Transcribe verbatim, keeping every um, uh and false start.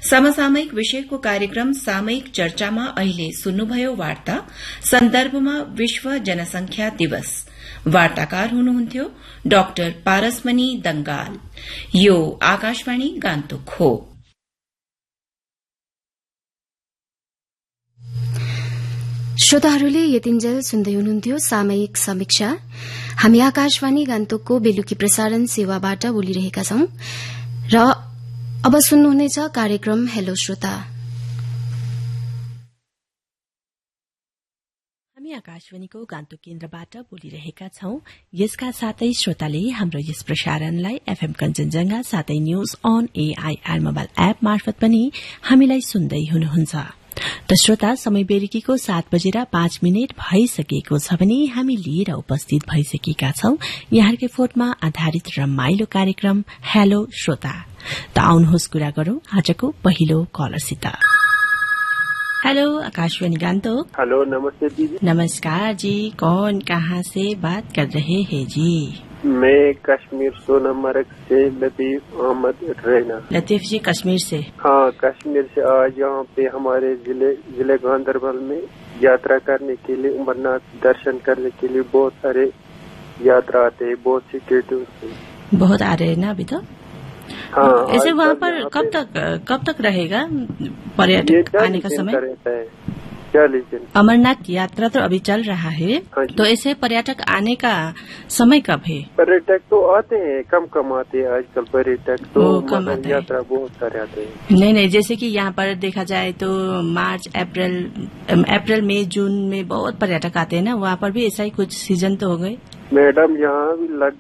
समसामयिक विषयको कार्यक्रम सामयिक चर्चामा अहिले सुन्नुभयो वार्ता सन्दर्भमा विश्व जनसंख्या दिवस। वार्ताकार हुनुहुन्थ्यो डाक्टर पारसमणि दंगाल। यो आकाशवाणी गान्तोक हो। श्रोताहरूले यतिन्जेल सुन्दै हुनुहुन्थ्यो सामयिक समीक्षा। हामी आकाशवाणी गान्तोकको बेलुकी प्रसारण सेवाबाट बोलिरहेका छौं र अब सुन्नुहुनेछ कार्यक्रम हेलो श्रोता। हामी आकाशवाणीको गान्तोक केन्द्रबाट बोलिरहेका छौं। यसका साथै श्रोताले हाम्रो यस प्रसारणलाई एफएम कञ्चनजंघा साथै news on AIR mobile app मार्फत पनि हामीलाई सुन्दै हुनुहुन्छ। त श्रोता, समय बेलुकीको सात बजेर पाँच मिनट भइसकेको छ भने हामी लिएर उपस्थित भइसकेका छौं यहाँकै फोटमा आधारित रमाइलो कार्यक्रम हेलो श्रोता। त आउनुहोस् कुरा गरौं आजको पहिलो कलरसित। हेलो आकाशवाणी गान्तोक। हेलो, नमस्ते दीदी। नमस्कार जी, कौन कहाँ से बात कर रहे हैं जी? मैं कश्मीर सोनमर्ग से लतीफ अहमद रैना। लतीफ जी कश्मीर से? हाँ, कश्मीर से। आज यहाँ पे हमारे जिले जिले गांधरबल में यात्रा करने के लिए, अमरनाथ दर्शन करने के लिए बहुत सारे यात्रा आते हैं, बहुत सी स्टेटों बहुत आ रहे हैं ना अभी तो। हाँ, ऐसे वहाँ पर कब तक कब तक रहेगा पर्यटक आने का समय? रहता है चालीस दिन। अमरनाथ यात्रा तो अभी चल रहा है, तो ऐसे पर्यटक आने का समय कब है? पर्यटक तो आते हैं, कम कम आते हैं आजकल पर्यटक तो, कम आते हैं। यात्रा बहुत सारे आते हैं। नहीं नहीं, जैसे कि यहाँ पर देखा जाए तो मार्च अप्रैल अप्रैल मई जून में बहुत पर्यटक आते हैं ना, वहाँ पर भी ऐसा ही कुछ सीजन तो हो गए? मैडम, यहाँ भी लग